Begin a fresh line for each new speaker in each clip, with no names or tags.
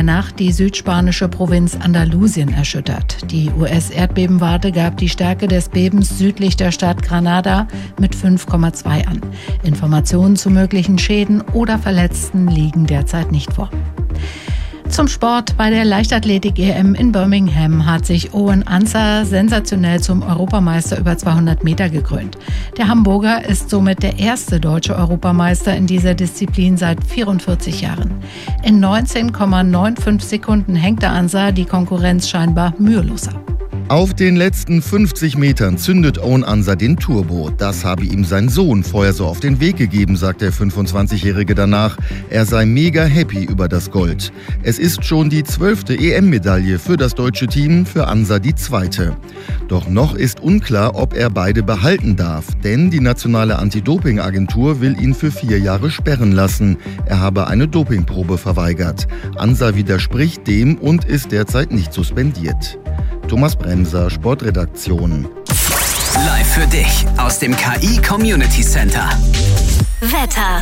Nacht die südspanische Provinz Andalusien erschüttert. Die US-Erdbebenwarte gab die Stärke des Bebens südlich der Stadt Granada mit 5,2 an. Informationen zu möglichen Schäden oder Verletzten liegen derzeit nicht vor. Zum Sport. Bei der Leichtathletik-EM in Birmingham hat sich Owen Ansah sensationell zum Europameister über 200 Meter gekrönt. Der Hamburger ist somit der erste deutsche Europameister in dieser Disziplin seit 44 Jahren. In 19,95 Sekunden hängte Ansah die Konkurrenz scheinbar mühelos ab.
Auf den letzten 50 Metern zündet Owen Ansah den Turbo. Das habe ihm sein Sohn vorher so auf den Weg gegeben, sagt der 25-Jährige danach. Er sei mega happy über das Gold. Es ist schon die 12. EM-Medaille für das deutsche Team, für Ansah die 2. Doch noch ist unklar, ob er beide behalten darf. Denn die nationale Anti-Doping-Agentur will ihn für 4 Jahre sperren lassen. Er habe eine Dopingprobe verweigert. Ansah widerspricht dem und ist derzeit nicht suspendiert. Thomas Bremser, Sportredaktion.
Live für dich aus dem KI Community Center.
Wetter.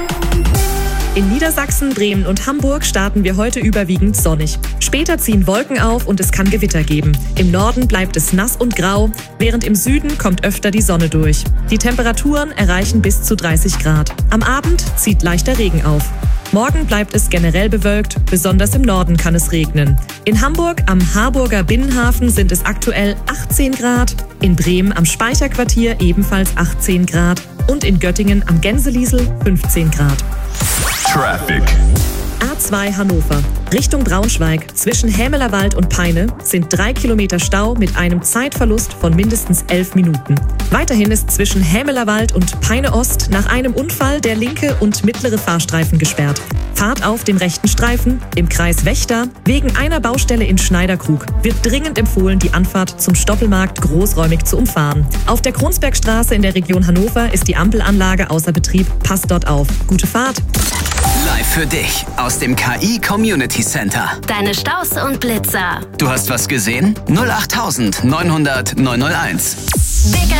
In Niedersachsen, Bremen und Hamburg starten wir heute überwiegend sonnig. Später ziehen Wolken auf und es kann Gewitter geben. Im Norden bleibt es nass und grau, während im Süden kommt öfter die Sonne durch. Die Temperaturen erreichen bis zu 30 Grad. Am Abend zieht leichter Regen auf. Morgen bleibt es generell bewölkt, besonders im Norden kann es regnen. In Hamburg am Harburger Binnenhafen sind es aktuell 18 Grad, in Bremen am Speicherquartier ebenfalls 18 Grad und in Göttingen am Gänseliesel 15 Grad.
Traffic.
A2 Hannover. Richtung Braunschweig zwischen Hämelerwald und Peine sind 3 Kilometer Stau mit einem Zeitverlust von mindestens 11 Minuten. Weiterhin ist zwischen Hämelerwald und Peine Ost nach einem Unfall der linke und mittlere Fahrstreifen gesperrt. Fahrt auf dem rechten Streifen im Kreis Wächter. Wegen einer Baustelle in Schneiderkrug wird dringend empfohlen, die Anfahrt zum Stoppelmarkt großräumig zu umfahren. Auf der Kronsbergstraße in der Region Hannover ist die Ampelanlage außer Betrieb. Passt dort auf. Gute Fahrt!
Live für dich aus dem KI Community Center.
Deine Staus und Blitzer.
Du hast was gesehen? 08900 901.
Big